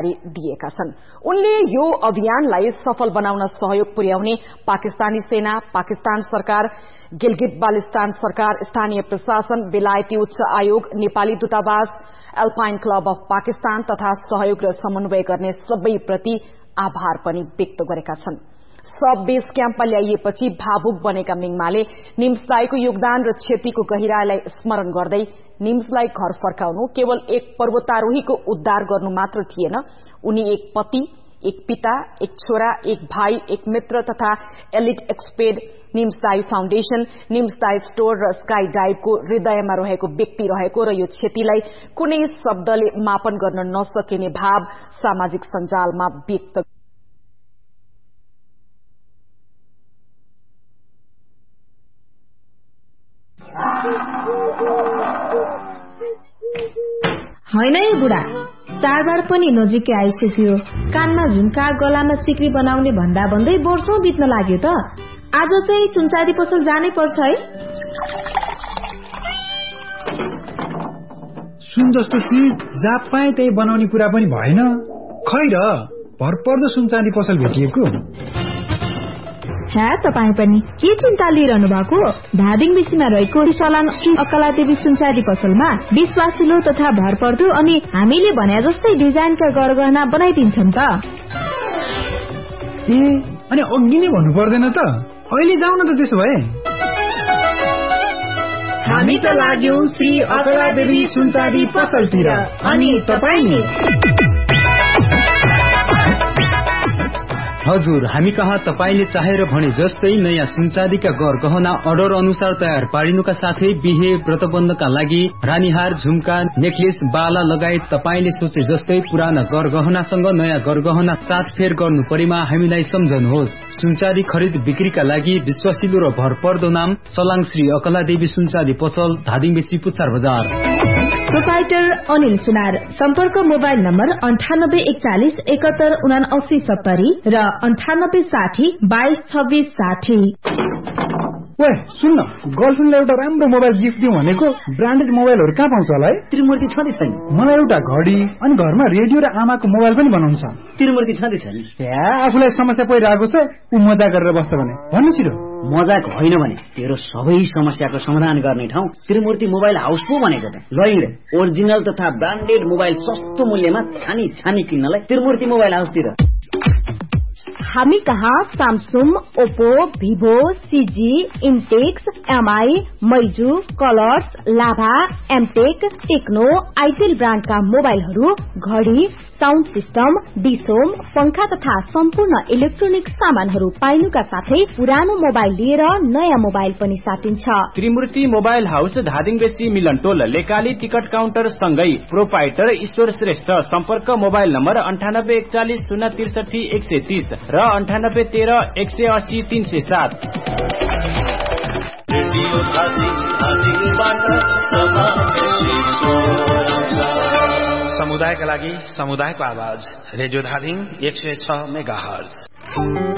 जानकारी दिएका छन्। उनले यो अभियानलाई सफल बनाउन सहयोग पुर्याउने पाकिस्तानी सेना, पाकिस्तान सरकार, गिलगित बाल्टिस्तान सरकार, स्थानीय प्रशासन, बेलायती उच्च आयोग, नेपाली दूतावास, एल्पाइन क्लब अफ पाकिस्तान तथा सहयोग र समन्वय गर्ने सबैप्रति आभार पनि व्यक्त गरेका छन्। सब बेस क्याम्पमा ल्याइएपछि भावुक बनेका मिङमाले निम्सदाईको योगदान र क्षतिको गहिराईलाई स्मरण गर्दै निम्सलाई घर फर्काउनु केवल एक पर्वतारोहीको उद्धार गर्नु मात्र थिएन, उनी एक पति, एक पिता, एक छोरा, एक भाइ, एक मित्र तथा एलिट एक्सपेड, निम्सदाई फाउन्डेशन, निम्सदाई स्टोर र स्काई डाइभको हृदयमा रहेको व्यक्ति रहेको र यो क्षतिलाई कुनै शब्दले मापन गर्न नसकिने भाव सामाजिक सञ्जालमा व्यक्त होइन है बुढा, चाडबाड पनि नजिकै आइसक्यो। कानमा झुम्का, गलामा सिक्री बनाउने भन्दा भन्दै वर्षौं बित्न लाग्यो त। आज चाहिँ सुनचाँदी पसल जानै पर्छ है। सुन जस्तो चीज जहाँ पाए त्यही बनाउने कुरा पनि भएन। खै र भरपर्दो सुनचाँदी पसल भेटिएको। तपाई पनि के चिन्ता लिइरहनु भएको? धादिङ बेसीमा रहेको सलान श्री अकलादेवी सुनचाँदी पसलमा विश्वासिलो तथा भरपर्दो अनि हामीले भने जस्तै डिजाइनका गरगहना बनाइदिन्छन् त। अनि अघि नै भन्नु पर्दैन त? अहिले जाउँ न त त्यसो भए। हामी त लाग्यौं श्री अकलादेवी सुनचाँदी पसलतिर, अनि तपाई नि? हजुर, हामी कहाँ तपाईले चाहेर भने जस्तै नयाँ सुनचाँदीका गहना अर्डर अनुसार तयार पारिनुका साथै बिहे व्रतबन्धका लागि रानीहार, झुम्का, नेकलेस, बाला लगायत तपाईले सोचे जस्तै पुराना गहनासँग नयाँ गहना साथ फेर गर्नु परेमा हामीलाई सम्झनुहोस्। सुनचाँदी खरिद बिक्रीका लागि विश्वासिलो र भरपर्दो नाम सलाङ श्री अकलादेवी सुनचाँदी पसल, धादिङ बेसी, पुच्छार बजार। प्रोपाइटर अनिल सुनार। सम्पर्क मोबाइल नम्बर 9841 71 79 70 र 9860 22 26 60। ओए सुन्न, गर्लफ्रेन्डलाई एउटा राम्रो मोबाइल गिफ्ट दिउँ भनेको। ब्रान्डेड मोबाइलहरू कहाँ पाउँछ होला है? त्रिमूर्ति छँदै छैन? मलाई एउटा घडी अनि घरमा रेडियो र आमाको मोबाइल पनि बनाउँछ। त्रिमूर्ति छँदै छैन? आफूलाई समस्या परिरहेको छ, ऊ मजा गरेर बस्छ भने भन्नु छिटो। मजाक होइन भने तेरो सबै समस्याको समाधान गर्ने ठाउँ त्रिमूर्ति मोबाइल हाउस पो भनेको त। ल हिँड, ओरिजिनल तथा ब्रान्डेड मोबाइल सस्तो मूल्यमा छानी किन्नलाई त्रिमूर्ति मोबाइल हाउसतिर। हामी कहाँ Samsung, Oppo, Vivo, CG, इन्टेक्स, MI, मैजू, colours, लाभा, एमटेक, टेक्नो, आइटेल ब्रान्डका मोबाइलहरू, घडी, साउन्ड सिस्टम, डिसोम, पंखा तथा सम्पूर्ण इलेक्ट्रोनिक सामानहरू पाइनुका साथै पुरानो मोबाइल लिएर नयाँ मोबाइल पनि साटिन्छ। त्रिमूर्ति मोबाइल हाउस, धादिङ बेसी, मिलनटोल, लेकाली टिकट काउन्टर सँगै प्रोपाइटर ईश्वर श्रेष्ठ। सम्पर्क मोबाइल नम्बर 9841 063 130 र 9813 180 307। समुदायका लागि समुदायको आवाज, रेडियो धादिङ 106 मेगाहर्ज।